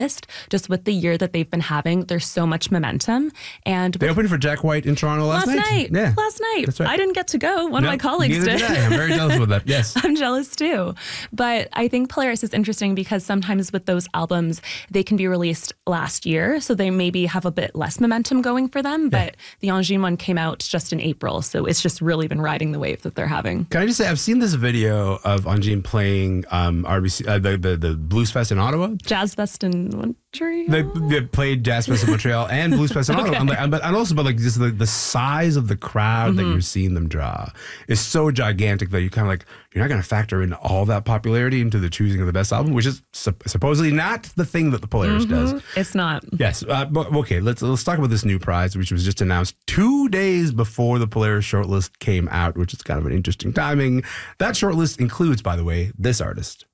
just with the year that they've been having. There's so much momentum. And they opened for Jack White in Toronto last night. Yeah. Last night. That's right. I didn't get to go. One of my colleagues did. I'm very jealous with that. Yes. I'm jealous too. But I think Polaris is interesting because sometimes with those albums, they can be released last year. So they maybe have a bit less momentum going for them. But the Angine one came out just in April. So it's just really been riding the wave that they're having. Can I just say, I've seen this video of Angine playing RBC, the Blues Fest in Ottawa. Jazz Fest in Montreal. They played Jazz Fest in Montreal and Blues Fest in Ottawa. And also, just the size of the crowd that you're seeing them draw is so gigantic that you're not going to factor in all that popularity into the choosing of the best album, which is supposedly not the thing that the Polaris does. It's not. Yes. But okay, let's talk about this new prize, which was just announced 2 days before the Polaris shortlist came out, which is kind of an interesting timing. That shortlist includes, by the way, this artist.